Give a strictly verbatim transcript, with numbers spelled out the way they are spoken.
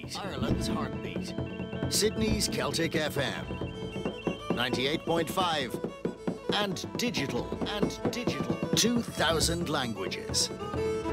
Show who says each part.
Speaker 1: heartbeat. Ireland's heartbeat.
Speaker 2: Sydney's Celtic F M. ninety-eight point five. And digital. And digital. two thousand languages.